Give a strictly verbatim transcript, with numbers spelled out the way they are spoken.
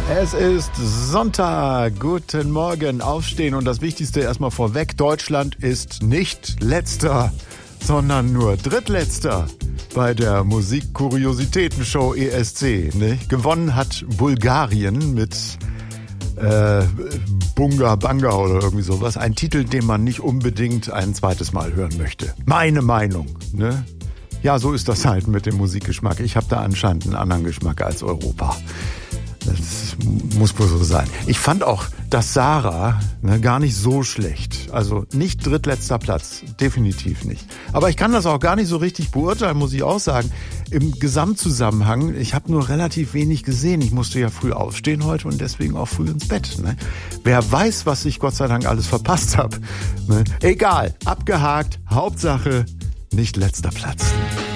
Es ist Sonntag. Guten Morgen, aufstehen und das Wichtigste erstmal vorweg. Deutschland ist nicht Letzter, sondern nur Drittletzter bei der Musik-Kuriositäten-Show E S C. Ne? Gewonnen hat Bulgarien mit äh, Bunga Banga oder irgendwie sowas. Ein Titel, den man nicht unbedingt ein zweites Mal hören möchte. Meine Meinung, ne? Ja, so ist das halt mit dem Musikgeschmack. Ich habe da anscheinend einen anderen Geschmack als Europa. Das muss wohl so sein. Ich fand auch das Sarah ne, gar nicht so schlecht. Also nicht drittletzter Platz, definitiv nicht. Aber ich kann das auch gar nicht so richtig beurteilen, muss ich auch sagen. Im Gesamtzusammenhang, ich habe nur relativ wenig gesehen. Ich musste ja früh aufstehen heute und deswegen auch früh ins Bett. Ne? Wer weiß, was ich Gott sei Dank alles verpasst habe. Ne? Egal, abgehakt, Hauptsache nicht letzter Platz.